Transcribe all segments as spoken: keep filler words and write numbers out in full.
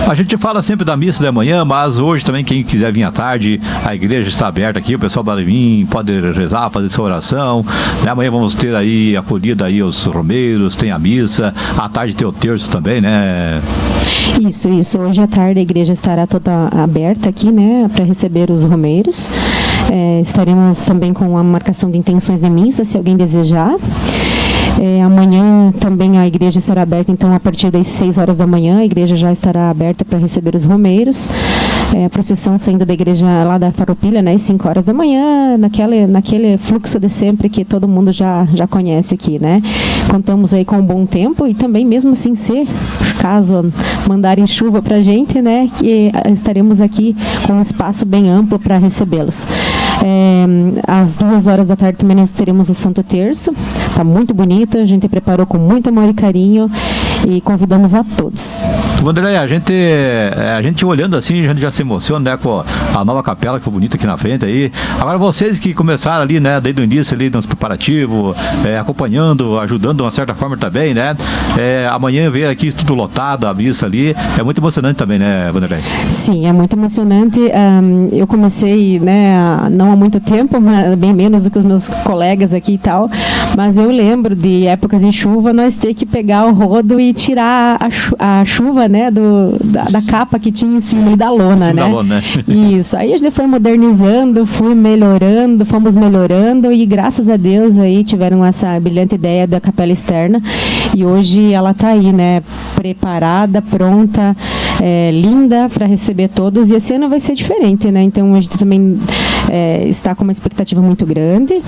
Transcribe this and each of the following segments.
A gente fala sempre da missa da manhã, mas hoje também quem quiser vir à tarde, a igreja está aberta aqui, o pessoal pode vir, pode rezar, fazer sua oração, né? Amanhã vamos ter aí acolhida aí os romeiros, tem a missa, à tarde tem o terço também, né? Isso, isso. Hoje à tarde a igreja estará toda aberta aqui, né, para receber os romeiros. É, estaremos também com a marcação de intenções de missa, se alguém desejar. É, amanhã também a igreja estará aberta, então a partir das seis horas da manhã a igreja já estará aberta para receber os romeiros. É, a procissão saindo da igreja lá da Farroupilha, né, às cinco horas da manhã, naquele, naquele fluxo de sempre que todo mundo já, já conhece aqui, né. Contamos aí com um bom tempo e também mesmo assim, se caso mandarem chuva para a gente, né, que estaremos aqui com um espaço bem amplo para recebê-los. É, às duas horas da tarde também nós teremos o Santo Terço, está muito bonito, a gente preparou com muito amor e carinho e convidamos a todos. Vanderlei, a gente, a gente olhando assim, a gente já se emociona, né, com a nova capela que foi bonita aqui na frente aí. Agora vocês que começaram ali, né, desde o início ali nos preparativos, é, acompanhando, ajudando de uma certa forma também, né, é, amanhã ver aqui tudo lotado, a missa ali, é muito emocionante também, né, Vanderlei? Sim, é muito emocionante. Um, eu comecei, né, não há muito tempo, mas bem menos do que os meus colegas aqui e tal, mas eu lembro de épocas em chuva, nós ter que pegar o rodo e tirar a, chu- a chuva, né, do, da, da capa que tinha em cima e da lona, né? Da lona, né? Isso, aí a gente foi modernizando, fui melhorando, fomos melhorando e graças a Deus aí tiveram essa brilhante ideia da capela externa e hoje ela está aí, né, preparada, pronta, é, linda para receber todos e esse ano vai ser diferente, né? Então a gente também é, está com uma expectativa muito grande,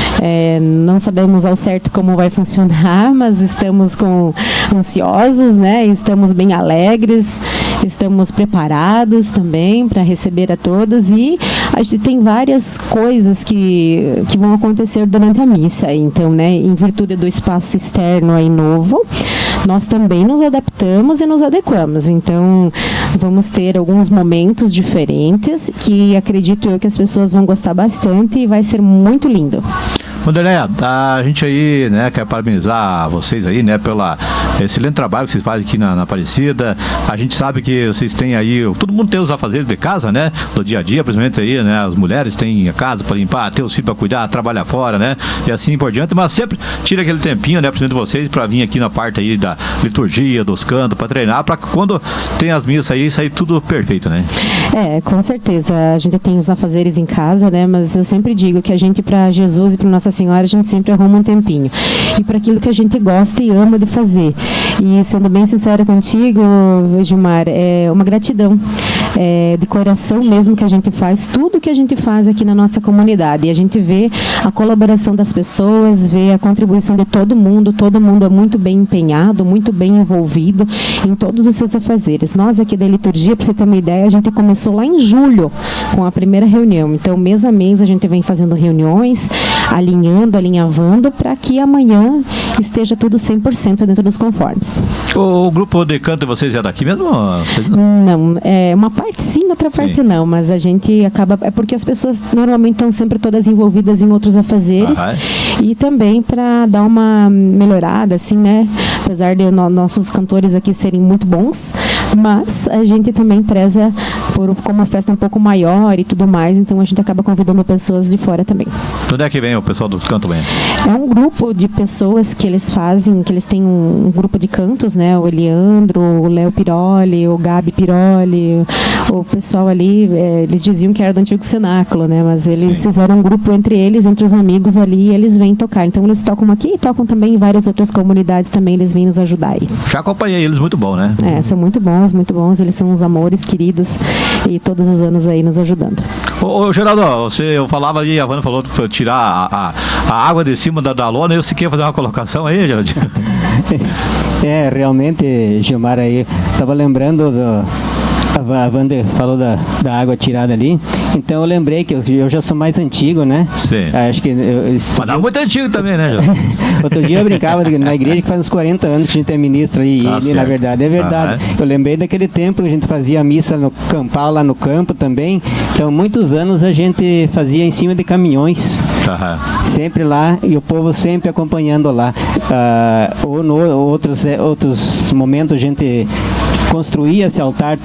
é, não sabemos ao certo como vai funcionar, mas estamos com ansiosos, né? Estamos bem alegres, estamos preparados também para receber a todos e a gente tem várias coisas que, que vão acontecer durante a missa, então, né? Em virtude do espaço externo aí novo, nós também nos adaptamos e nos adequamos, então vamos ter alguns momentos diferentes que acredito eu que as pessoas vão gostar bastante e vai ser muito lindo. Vanderlei, a gente aí, né, quer parabenizar vocês aí, né, pela excelente trabalho que vocês fazem aqui na, na Aparecida. A gente sabe que vocês têm aí, todo mundo tem os afazeres de casa, né, do dia a dia, principalmente aí, né, as mulheres têm a casa para limpar, ter os filhos para cuidar, trabalhar fora, né, e assim por diante, mas sempre tira aquele tempinho, né, principalmente vocês, para vir aqui na parte aí da liturgia, dos cantos, para treinar, para quando tem as missas aí, sair tudo perfeito, né? É, com certeza, a gente tem os afazeres em casa, né, mas eu sempre digo que a gente, para Jesus e para Nossa Senhora, a gente sempre arruma um tempinho. E para aquilo que a gente gosta e ama de fazer. E sendo bem sincera contigo, Gilmar, é uma gratidão. É, de coração mesmo que a gente faz, tudo que a gente faz aqui na nossa comunidade. E a gente vê a colaboração das pessoas, vê a contribuição de todo mundo, todo mundo é muito bem empenhado, muito bem envolvido em todos os seus afazeres. Nós aqui da liturgia, para você ter uma ideia, a gente começou lá em julho com a primeira reunião. Então, mês a mês, a gente vem fazendo reuniões, alinhando, alinhavando, para que amanhã esteja tudo cem por cento dentro dos conformes. O, o grupo de canto de vocês é daqui mesmo? Não, é uma parte sim, outra sim. parte não, mas a gente acaba, é porque as pessoas normalmente estão sempre todas envolvidas em outros afazeres ah, é? E também para dar uma melhorada, assim, né, apesar de no, nossos cantores aqui serem muito bons, mas a gente também preza por como uma festa um pouco maior e tudo mais, então a gente acaba convidando pessoas de fora também. Onde é que vem o pessoal do canto bem? É um grupo de pessoas que eles fazem, que eles têm um, um grupo de cantos, né, o Eliandro, o Léo Piroli, o Gabi Piroli, o pessoal ali, é, eles diziam que era do antigo cenáculo, né, mas eles Sim. fizeram um grupo entre eles, entre os amigos ali, e eles vêm tocar. Então eles tocam aqui e tocam também em várias outras comunidades também, eles vêm nos ajudar aí. Já acompanhei eles, muito bom, né? É, são muito bons, muito bons, eles são uns amores queridos e todos os anos aí nos ajudando. Ô, ô Geraldo, você, eu falava ali, a Vânia falou de tirar a, a, a água de cima da, da lona, eu sequer fazer uma colocação aí, Geraldo. É, realmente, Gilmar, aí, estava lembrando do... A Wanda falou da, da água tirada ali, então eu lembrei que eu, eu já sou mais antigo, né? Sim. Acho que eu, eu, Mas não muito antigo também, né, Jorge? Outro dia eu brincava na igreja que faz uns quarenta anos que a gente é ministro aí, tá e, e na verdade é verdade. Ah, é? Eu lembrei daquele tempo que a gente fazia a missa no campal, lá no campo também, então muitos anos a gente fazia em cima de caminhões. Uhum. Sempre lá e o povo sempre acompanhando lá. Uh, ou no outros, outros momentos a gente construía esse altar